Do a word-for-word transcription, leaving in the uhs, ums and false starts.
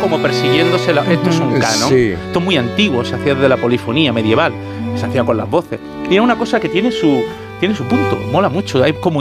como persiguiéndose. La, esto es un canon. Sí. Esto es muy antiguo, se hacía desde la polifonía medieval, se hacía con las voces. Y es una cosa que tiene su, tiene su punto, mola mucho. Hay como